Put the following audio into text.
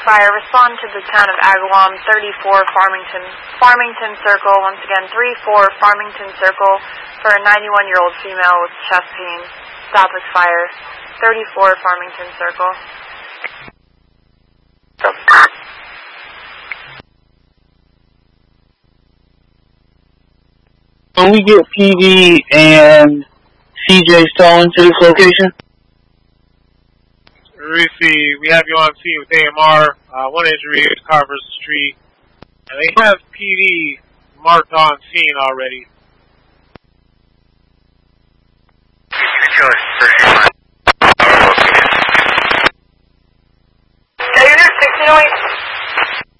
Fire, respond to the town of Agawam, 34 Farmington Circle. Once again, 34 Farmington Circle for a 91-year-old female with chest pain. Stop with fire. 34 Farmington Circle. Can we get PD and CJ Stone to this location? Receive. We have you on scene with AMR. One injury is Carver Street. And they have PD marked on scene already.